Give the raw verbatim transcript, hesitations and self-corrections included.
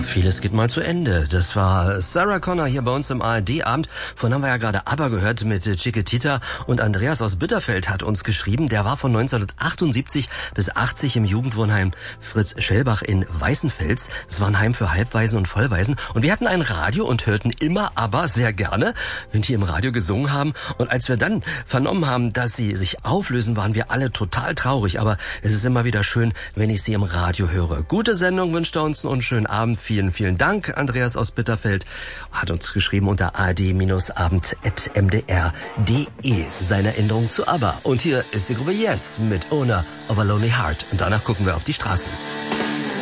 Vieles geht mal zu Ende. Das war Sarah Connor hier bei uns im A R D-Abend. Vorhin haben wir ja gerade ABBA gehört mit Chiquitita. Und Andreas aus Bitterfeld hat uns geschrieben, der war von neunzehnhundertachtundsiebzig bis achtzig im Jugendwohnheim Fritz Schellbach in Weißenfels. Das war ein Heim für Halbwaisen und Vollwaisen. Und wir hatten ein Radio und hörten immer ABBA sehr gerne, wenn die im Radio gesungen haben. Und als wir dann vernommen haben, dass sie sich auflösen, waren wir alle total traurig. Aber es ist immer wieder schön, wenn ich sie im Radio höre. Gute Sendung wünscht er uns und schönen Abend. Vielen, vielen Dank. Andreas aus Bitterfeld hat uns geschrieben unter a d abend at m d r punkt d e seine Erinnerung zu ABBA. Und hier ist die Gruppe Yes mit Owner of a Lonely Heart. Und danach gucken wir auf die Straßen.